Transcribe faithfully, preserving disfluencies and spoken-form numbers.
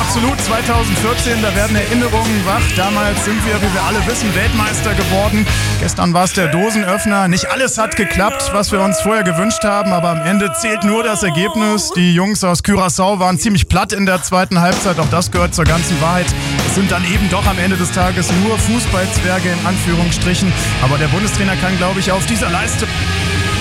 Absolut, zweitausendvierzehn, da werden Erinnerungen wach. Damals sind wir, wie wir alle wissen, Weltmeister geworden. Gestern war es der Dosenöffner. Nicht alles hat geklappt, was wir uns vorher gewünscht haben, aber am Ende zählt nur das Ergebnis. Die Jungs aus Curaçao waren ziemlich platt in der zweiten Halbzeit. Auch das gehört zur ganzen Wahrheit. Es sind dann eben doch am Ende des Tages nur Fußballzwerge in Anführungsstrichen. Aber der Bundestrainer kann, glaube ich, auf dieser Leistung